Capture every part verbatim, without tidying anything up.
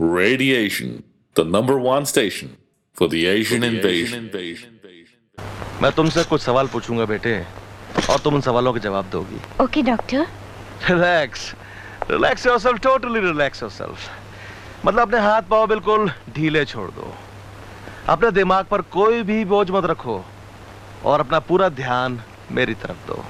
Radiation, the number one station for the Asian invasion. मैं तुमसे कुछ सवाल पूछूंगा बेटे और तुम उन सवालों के जवाब दोगी. Okay doctor. Relax, relax yourself, totally relax yourself. मतलब अपने हाथ पाँव बिल्कुल ढीले छोड़ दो. अपने दिमाग पर कोई भी बोझ मत रखो और अपना पूरा ध्यान मेरी तरफ दो.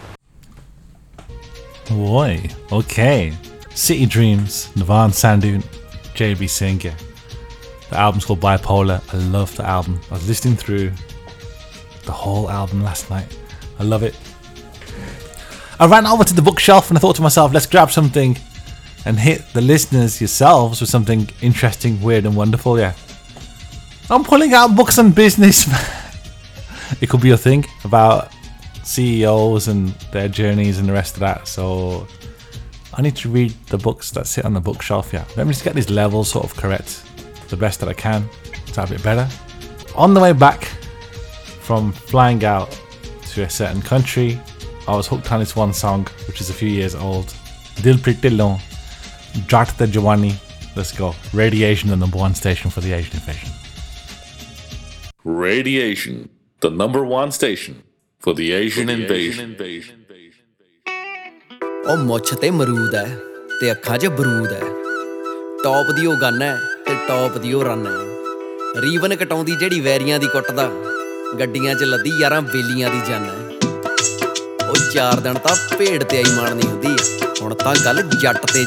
Boy, okay. City Dreams, Navan Sandhu, J B Singh. Yeah. The album's called Bipolar. I love the album. I was listening through the whole album last night. I love it. I ran over to the bookshelf and I thought to myself, let's grab something and hit the listeners yourselves with something interesting, weird and wonderful. Yeah. I'm pulling out books on business. It could be a thing about C E Os and their journeys and the rest of that. So I need to read the books that sit on the bookshelf. Yeah. Let me just get these levels sort of correct the best that I can to have it better. On the way back from flying out to a certain country, I was hooked on this one song, which is a few years old. Dil Priti Lon, Jat the Jawani. Let's go. Radiation, the number one station for the Asian invasion. Radiation, the number one station for the Asian invasion. ਉਹ ਮੁੱਛ ਤੇ ਮਰੂਦ ਹੈ ਤੇ ਅੱਖਾਂ 'ਚ ਬਰੂਦ ਹੈ. Top ਦੀ ਉਹ gun ਹੈ ਤੇ ਟੌਪ ਦੀ ਉਹ ਰਨ ਹੈ. ਰੀਵਨ ਕਟਾਉਂਦੀ ਜਿਹੜੀ ਵੈਰੀਆਂ ਦੀ ਕੁੱਟਦਾ, ਗੱਡੀਆਂ 'ਚ ਲੱਦੀ ਯਾਰਾਂ ਬੇਲੀਆਂ ਦੀ ਜਨ ਹੈ. ਉਹ ਚਾਰ ਦਿਨ ਤਾਂ ਭੇਡ ਤੇ ਆਈ ਮਾਰਨੀ ਹੁੰਦੀ, ਹੁਣ ਤਾਂ ਗੱਲ ਜੱਟ ਤੇ